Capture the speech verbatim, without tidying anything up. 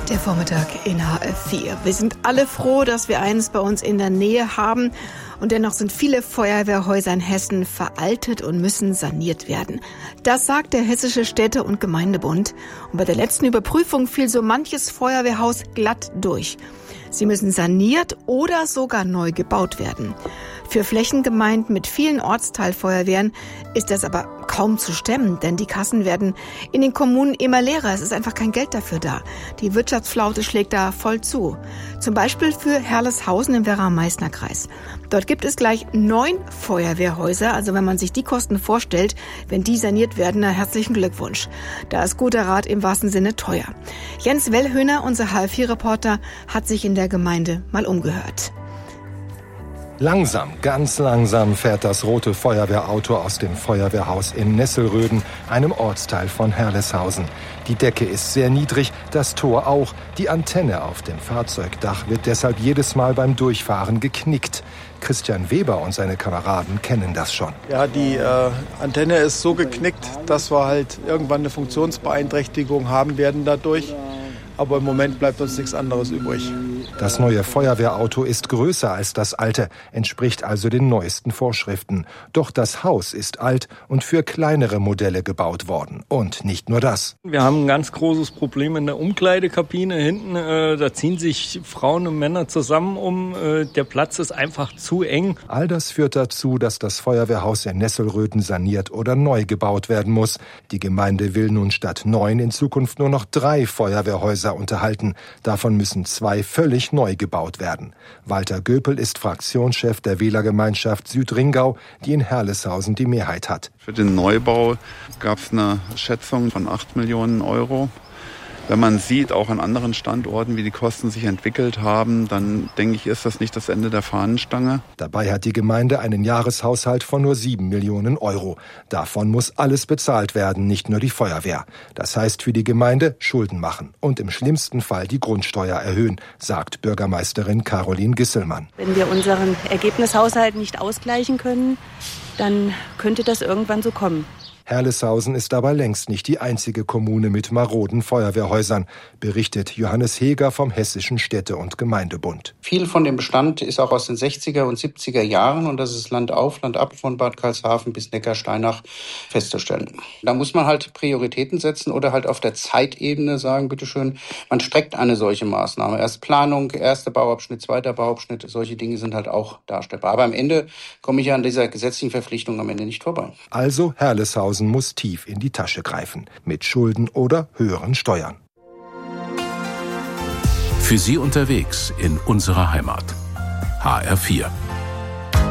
Der Vormittag in H F vier. Wir sind alle froh, dass wir eines bei uns in der Nähe haben. Und dennoch sind viele Feuerwehrhäuser in Hessen veraltet und müssen saniert werden. Das sagt der Hessische Städte- und Gemeindebund. Und bei der letzten Überprüfung fiel so manches Feuerwehrhaus glatt durch. Sie müssen saniert oder sogar neu gebaut werden. Für Flächengemeinden mit vielen Ortsteilfeuerwehren ist das aber kaum zu stemmen, denn die Kassen werden in den Kommunen immer leerer. Es ist einfach kein Geld dafür da. Die Wirtschaftsflaute schlägt da voll zu. Zum Beispiel für Herleshausen im Werra-Meißner-Kreis. Dort gibt es gleich neun Feuerwehrhäuser. Also wenn man sich die Kosten vorstellt, wenn die saniert werden, na, herzlichen Glückwunsch. Da ist guter Rat im wahrsten Sinne teuer. Jens Wellhöhner, unser H F vier-Reporter, hat sich in der Gemeinde mal umgehört. Langsam, ganz langsam fährt das rote Feuerwehrauto aus dem Feuerwehrhaus in Nesselröden, einem Ortsteil von Herleshausen. Die Decke ist sehr niedrig, das Tor auch. Die Antenne auf dem Fahrzeugdach wird deshalb jedes Mal beim Durchfahren geknickt. Christian Weber und seine Kameraden kennen das schon. Ja, die äh, Antenne ist so geknickt, dass wir halt irgendwann eine Funktionsbeeinträchtigung haben werden dadurch. Aber im Moment bleibt uns nichts anderes übrig. Das neue Feuerwehrauto ist größer als das alte, entspricht also den neuesten Vorschriften. Doch das Haus ist alt und für kleinere Modelle gebaut worden. Und nicht nur das. Wir haben ein ganz großes Problem in der Umkleidekabine hinten. Äh, da ziehen sich Frauen und Männer zusammen um. Äh, der Platz ist einfach zu eng. All das führt dazu, dass das Feuerwehrhaus in Nesselröden saniert oder neu gebaut werden muss. Die Gemeinde will nun statt neun in Zukunft nur noch drei Feuerwehrhäuser unterhalten. Davon müssen zwei völlig neu gebaut werden. Walter Göpel ist Fraktionschef der Wählergemeinschaft Südringau, die in Herleshausen die Mehrheit hat. Für den Neubau gab es eine Schätzung von acht Millionen Euro. Wenn man sieht, auch an anderen Standorten, wie die Kosten sich entwickelt haben, dann denke ich, ist das nicht das Ende der Fahnenstange. Dabei hat die Gemeinde einen Jahreshaushalt von nur sieben Millionen Euro. Davon muss alles bezahlt werden, nicht nur die Feuerwehr. Das heißt für die Gemeinde Schulden machen und im schlimmsten Fall die Grundsteuer erhöhen, sagt Bürgermeisterin Caroline Gisselmann. Wenn wir unseren Ergebnishaushalt nicht ausgleichen können, dann könnte das irgendwann so kommen. Herleshausen ist aber längst nicht die einzige Kommune mit maroden Feuerwehrhäusern, berichtet Johannes Heger vom Hessischen Städte- und Gemeindebund. Viel von dem Bestand ist auch aus den sechziger und siebziger Jahren und das ist Land auf, Land ab von Bad Karlshafen bis Neckarsteinach festzustellen. Da muss man halt Prioritäten setzen oder halt auf der Zeitebene sagen, bitteschön, man streckt eine solche Maßnahme. Erst Planung, erster Bauabschnitt, zweiter Bauabschnitt, solche Dinge sind halt auch darstellbar. Aber am Ende komme ich ja an dieser gesetzlichen Verpflichtung am Ende nicht vorbei. Also Herleshausen muss tief in die Tasche greifen, mit Schulden oder höheren Steuern. Für Sie unterwegs in unserer Heimat. H R vier.